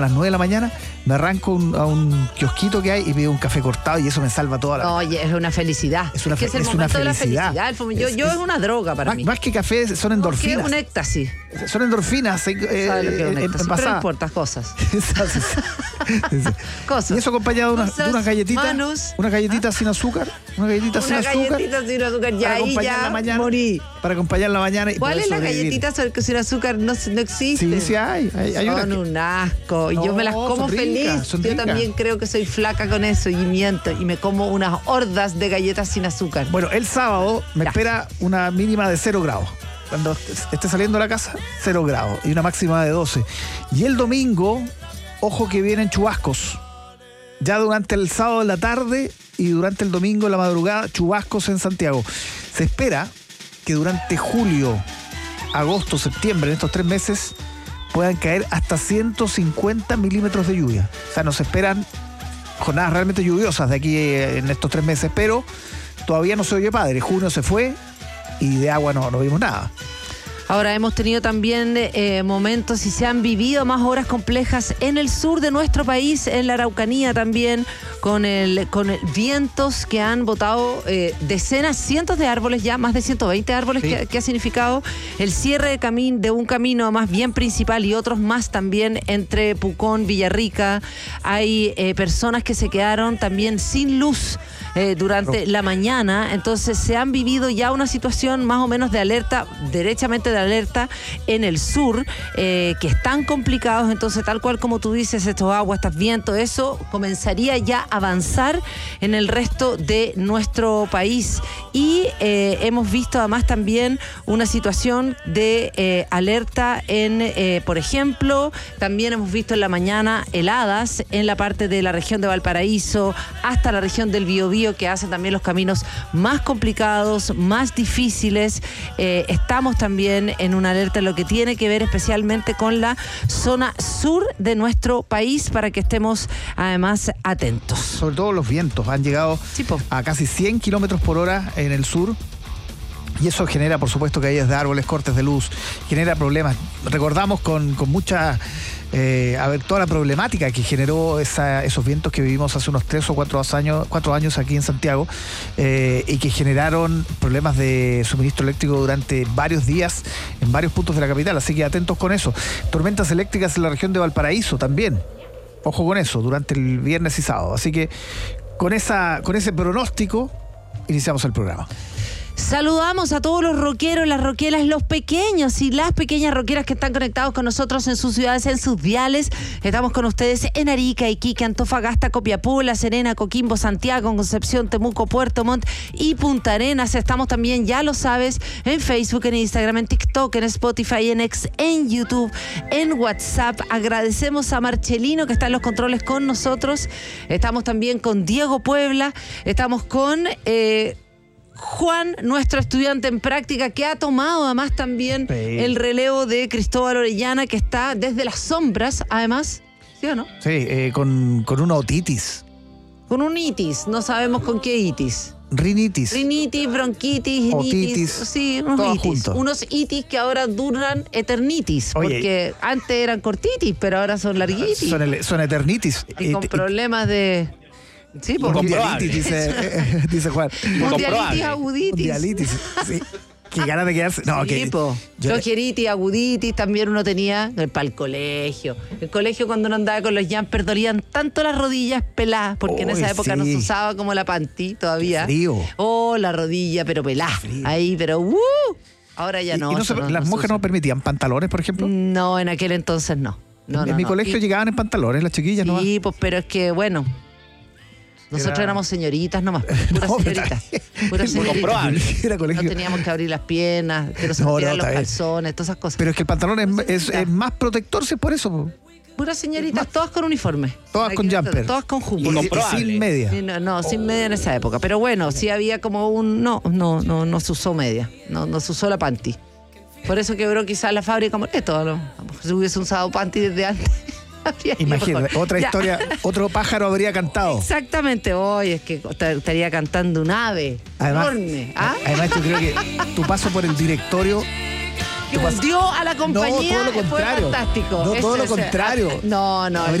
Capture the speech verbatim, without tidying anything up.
a las nueve de la mañana, me arranco un, a un kiosquito que hay y pido un café cortado y eso me salva toda la... Oye, es una felicidad. Es, una, es que es el es momento una de la felicidad. felicidad. Yo, es, yo es, es una droga para más, mí. Más que café, son endorfinas. Es un éxtasis. Son endorfinas. Eh, ¿Sabes lo que es un eh, éxtasis? Pero no importa, cosas. Cosas. Y eso acompañado de, una, de unas galletitas. Manos. Una galletita ¿Ah? sin azúcar. Una galletita una sin azúcar. Una galletita sin azúcar. Ya ahí ya la mañana, morí. Para acompañar la mañana. Y ¿Cuál es la galletita sin azúcar? No, no existe. Sí, sí hay. hay, hay son una un asco. Y no, yo me las como feliz. Yo ricas. También creo que soy flaca con eso y miento. Y me como unas hordas de galletas sin azúcar. Bueno, el sábado me ya. espera una mínima de cero grados. Cuando esté saliendo de la casa, cero grados. Y una máxima de doce. Y el domingo, ojo que vienen chubascos. Ya durante el sábado en la tarde y durante el domingo en la madrugada, chubascos en Santiago. Se espera que durante julio, agosto, septiembre, en estos tres meses, puedan caer hasta ciento cincuenta milímetros de lluvia. O sea, nos esperan jornadas realmente lluviosas de aquí en estos tres meses, pero todavía no se oye padre. Junio se fue y de agua no, no vimos nada. Ahora, hemos tenido también eh, momentos y se han vivido más horas complejas en el sur de nuestro país, en la Araucanía también, con el con el, vientos que han botado eh, decenas, cientos de árboles ya, más de ciento veinte árboles, sí. que, que ha significado el cierre de, camino, de un camino más bien principal y otros más también entre Pucón, Villarrica. Hay eh, personas que se quedaron también sin luz eh, durante la mañana, entonces se han vivido ya una situación más o menos de alerta, derechamente de alerta en el sur, eh, que están complicados. Entonces, tal cual como tú dices, estos aguas, estos vientos, eso comenzaría ya a avanzar en el resto de nuestro país. Y eh, hemos visto además también una situación de eh, alerta en, eh, por ejemplo, también hemos visto en la mañana heladas en la parte de la región de Valparaíso hasta la región del Biobío, que hace también los caminos más complicados, más difíciles. Eh, estamos también en una alerta en lo que tiene que ver especialmente con la zona sur de nuestro país, para que estemos además atentos. Sobre todo los vientos han llegado sí, a casi cien kilómetros por hora en el sur. Y eso genera, por supuesto, caídas de árboles, cortes de luz, genera problemas. Recordamos con, con mucha... Eh, a ver, toda la problemática que generó esa, esos vientos que vivimos hace unos tres o cuatro años, cuatro años aquí en Santiago, eh, y que generaron problemas de suministro eléctrico durante varios días en varios puntos de la capital, así que atentos con eso. Tormentas eléctricas en la región de Valparaíso también, ojo con eso, durante el viernes y sábado, así que con, esa, con ese pronóstico iniciamos el programa. Saludamos a todos los rockeros, las roqueras, los pequeños y las pequeñas roqueras que están conectados con nosotros en sus ciudades, en sus diales. Estamos con ustedes en Arica, Iquique, Antofagasta, Copiapó, La Serena, Coquimbo, Santiago, Concepción, Temuco, Puerto Montt y Punta Arenas. Estamos también, ya lo sabes, en Facebook, en Instagram, en TikTok, en Spotify, en X, en YouTube, en WhatsApp. Agradecemos a Marcelino que está en los controles con nosotros. Estamos también con Diego Puebla. Estamos con... Eh, Juan, nuestro estudiante en práctica, que ha tomado además también sí. el relevo de Cristóbal Orellana, que está desde las sombras, además, ¿sí o no? Sí, eh, con, con una otitis. Con un itis, no sabemos con qué itis. Rinitis. Rinitis, bronquitis, otitis, sí, unos itis. Juntos. Unos itis que ahora duran eternitis, Oye, porque antes eran cortitis, pero ahora son larguitis. Son, el, son eternitis. Y con problemas de... Sí, porque dialitis, dice, eh, dice Juan. Dialitis, aguditis. Dialitis, sí. Qué ganas de quedarse. No, sí, que. Floqueritis, aguditis, también uno tenía para el colegio. El colegio, cuando uno andaba con los jumpers, dolían tanto las rodillas peladas, porque oh, en esa época sí. no se usaba como la panty todavía. Qué frío. Oh, la rodilla, pero pelada. Ahí, pero uh, ahora ya y, no. Y no se, no ¿Las no monjas no permitían pantalones, por ejemplo? No, en aquel entonces no. no en no, mi no. colegio y, llegaban en pantalones las chiquillas, ¿no? Sí, pues, pero es que, bueno. Nosotros Era... éramos señoritas nomás, puras no, señoritas. Puras señoritas. Era colegio. No teníamos que abrir las piernas, que no se no, no, los bien. calzones, todas esas cosas. Pero es que el pantalón es, es, es más protector, si es por eso. Puras señoritas, todas con uniforme. Todas con jumper. Todas con jumper. Y, y, y sin media. No, no, sin media en esa época. Pero bueno, sí había como un... No, no, no, no se usó media. No, no se usó la panty. Por eso quebró quizás la fábrica Moreto, ¿no? Si hubiese usado panty desde antes... Imagínate, otra ya. historia, otro pájaro habría cantado. Exactamente, hoy es que estaría cantando un ave además, enorme. ¿Ah? Además, yo creo que tu paso por el directorio que hundió a la compañía no, todo lo fue contrario. fantástico. No, todo Eso lo es, contrario. No, no.